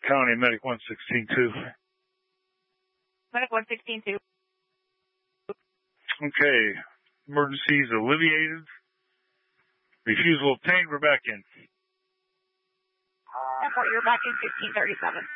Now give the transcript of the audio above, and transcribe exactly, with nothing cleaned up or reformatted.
County Medic one sixteen two. Medic one sixteen two. Okay. Emergency is alleviated. Refusal obtained. We're back in. Airport, you're back in fifteen thirty-seven.